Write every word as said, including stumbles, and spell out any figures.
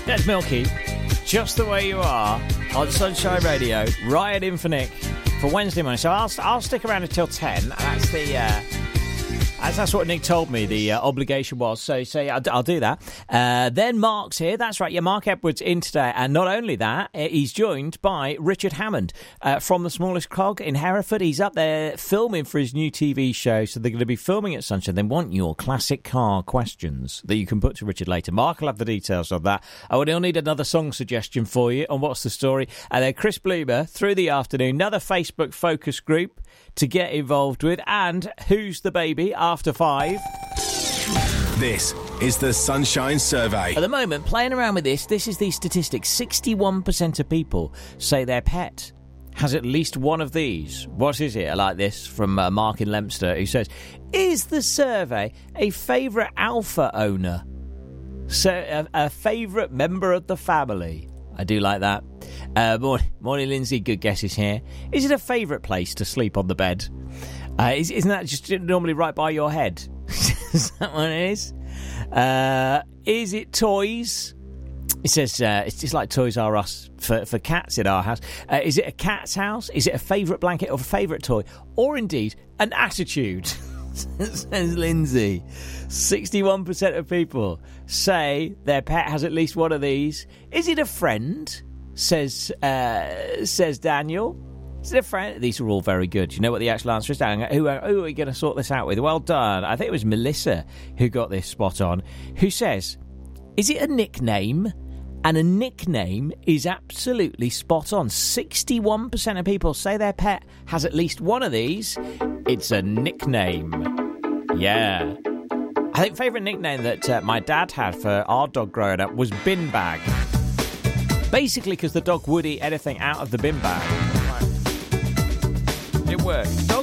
That's Milky. Just the Way You Are on Sunshine Radio. Ryan in for Nick for Wednesday morning. So I'll I'll stick around until ten. That's the uh, that's, that's what Nick told me the uh, obligation was. So so yeah, I'll, I'll do that. Uh, then Mark's here. That's right. Yeah, Mark Edwards in today. And not only that, he's joined by Richard Hammond uh, from The Smallest Cog in Hereford. He's up there filming for his new T V show. So they're going to be filming at Sunshine. They want your classic car questions that you can put to Richard later. Mark will have the details of that. I would only need another song suggestion for you on What's the Story. And then Chris Bloomer through the afternoon. Another Facebook focus group to get involved with. And Who's the Baby after five. This is the Sunshine Survey. At the moment, playing around with this, this is the statistics. sixty-one percent of people say their pet has at least one of these. What is it? I like this from uh, Mark in Leominster, who says, is the survey a favourite alpha owner? So, a, a favourite member of the family? I do like that. Uh, morning, morning, Lindsay. Good guesses here. Is it a favourite place to sleep on the bed? Uh, is, isn't that just normally right by your head? Is that what it is? Uh, is it toys? It says uh, it's just like Toys R Us for, for cats in our house. Uh, is it a cat's house? Is it a favourite blanket or a favourite toy? Or indeed, an attitude? Says Lindsay. sixty-one percent of people say their pet has at least one of these. Is it a friend? Says uh, says Daniel. Is it a friend? These are all very good. You know what the actual answer is, Dan? Who, who are we going to sort this out with? Well done. I think it was Melissa who got this spot on. Who says, is it a nickname? And a nickname is absolutely spot on. sixty-one percent of people say their pet has at least one of these. It's a nickname. Yeah. I think favourite nickname that uh, my dad had for our dog growing up was Bin Bag. Basically because the dog would eat anything out of the bin bag. It worked. Dog